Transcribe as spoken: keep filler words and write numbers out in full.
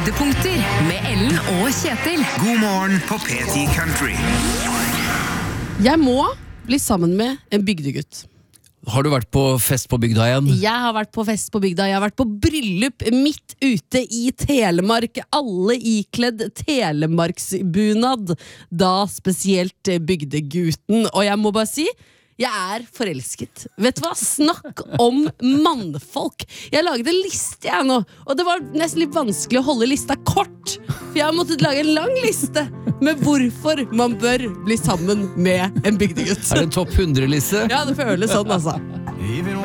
Høydepunkter med Ellen og Kjetil. God morgen på P ti Country. Jeg må bli sammen med en bygdegutt. Har du vært på fest på bygda igjen? Jeg har vært på fest på bygda. Jeg har vært på bryllup midt ute i Telemark. Alle ikledd telemarksbunad. Da spesielt bygdegutten. Og jeg må bare si, jeg er forelsket. Vet du hva? Snakk om mannfolk. Jeg laget en liste jeg nå, og det var nesten litt vanskelig å holde lista kort. For jeg har måttet lage en lang liste med hvorfor man bør bli sammen med en bygdegutt. Er det en topp hundre-liste? Ja, det føles sånn altså.